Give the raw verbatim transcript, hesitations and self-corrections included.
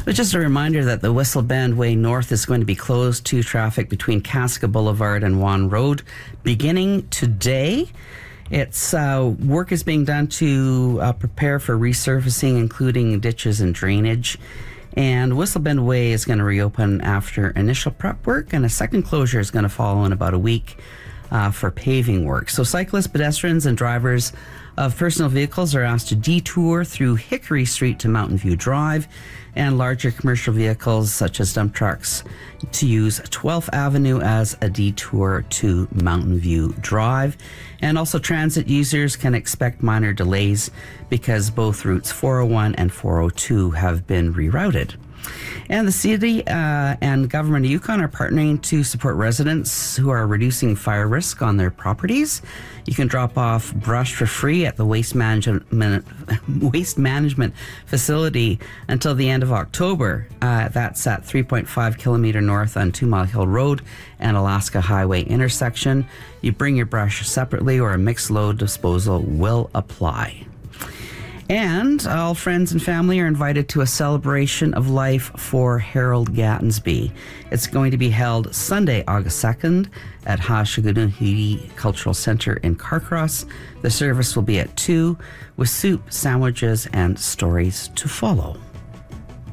But just a reminder that the Whistle Bend Way North is going to be closed to traffic between Casca Boulevard and Juan Road beginning today. It's uh, work is being done to uh, prepare for resurfacing, including ditches and drainage. And Whistle Bend Way is going to reopen after initial prep work, and a second closure is going to follow in about a week uh, for paving work. So cyclists, pedestrians, and drivers of personal vehicles are asked to detour through Hickory Street to Mountain View Drive, and larger commercial vehicles such as dump trucks to use twelfth Avenue as a detour to Mountain View Drive. And also transit users can expect minor delays because both routes four oh one and four oh two have been rerouted. And the city uh, and government of Yukon are partnering to support residents who are reducing fire risk on their properties. You can drop off brush for free at the waste management waste management facility until the end of October. Uh, that's at three point five kilometer north on Two Mile Hill Road and Alaska Highway intersection. You bring your brush separately, or a mixed load disposal will apply. And all friends and family are invited to a celebration of life for Harold Gattensby. It's going to be held Sunday, August second at Hashigunahidi Cultural Center in Carcross. The service will be at two with soup, sandwiches, and stories to follow.